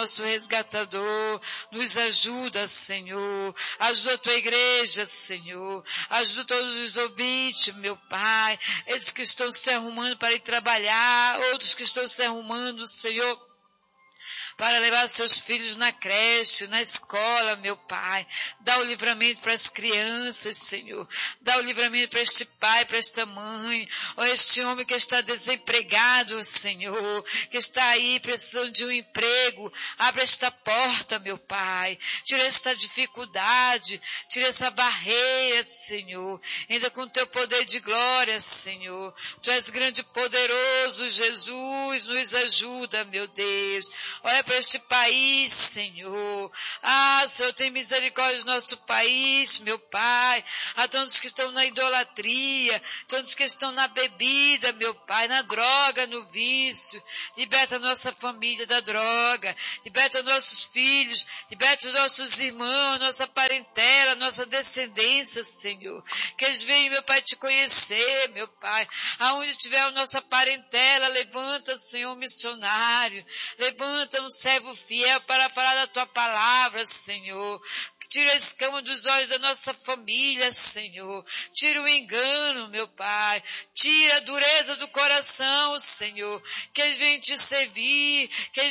nosso resgatador. Nos ajuda, Senhor. Ajuda a tua igreja, Senhor. Ajuda todos os ouvintes, meu Pai. Eles que estão se arrumando para ir trabalhar, outros que estão se arrumando, Senhor, para levar seus filhos na creche, na escola, meu Pai. Dá o livramento para as crianças, Senhor. Dá o livramento para este pai, para esta mãe. Ó, este homem que está desempregado, Senhor, que está aí precisando de um emprego. Abre esta porta, meu Pai. Tira esta dificuldade, tira essa barreira, Senhor. Ainda com teu poder de glória, Senhor. Tu és grande e poderoso, Jesus. Nos ajuda, meu Deus. Olha para este país, Senhor. Senhor, tem misericórdia do nosso país, meu Pai. Há tantos que estão na idolatria, tantos que estão na bebida, meu Pai, na droga, no vício. Liberta a nossa família da droga. Liberta nossos filhos. Liberta os nossos irmãos, nossa parentela, nossa descendência, Senhor. Que eles venham, meu Pai, te conhecer, meu Pai. Aonde tiver a nossa parentela, levanta, Senhor, missionário. Levanta um servo fiel para falar da tua palavra, Senhor. Tira a escama dos olhos da nossa família, Senhor. Tira o engano, meu Pai. Tira a dureza do coração, Senhor. Que eles venham te servir, que eles